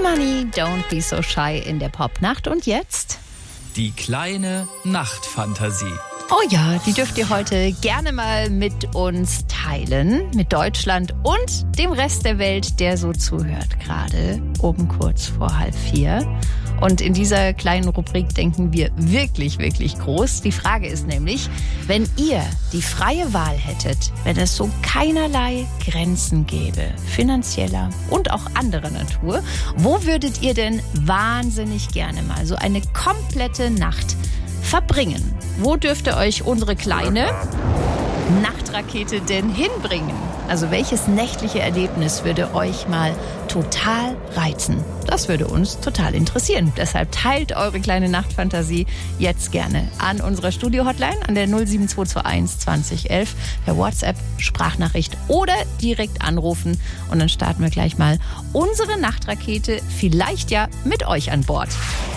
Slimani, Don't Be So Shy in der Popnacht. Und jetzt? Die kleine Nachtfantasie. Oh ja, die dürft ihr heute gerne mal mit uns teilen, mit Deutschland und dem Rest der Welt, der so zuhört, gerade oben kurz vor 3:30. Und in dieser kleinen Rubrik denken wir wirklich, wirklich groß. Die Frage ist nämlich, wenn ihr die freie Wahl hättet, wenn es so keinerlei Grenzen gäbe, finanzieller und auch anderer Natur, wo würdet ihr denn wahnsinnig gerne mal so eine komplette Nacht verbringen? Wo dürfte euch unsere kleine Nachtrakete denn hinbringen? Also welches nächtliche Erlebnis würde euch mal total reizen? Das würde uns total interessieren. Deshalb teilt eure kleine Nachtfantasie jetzt gerne an unserer Studio-Hotline an der 07221 2011 per WhatsApp, Sprachnachricht oder direkt anrufen. Und dann starten wir gleich mal unsere Nachtrakete, vielleicht ja mit euch an Bord.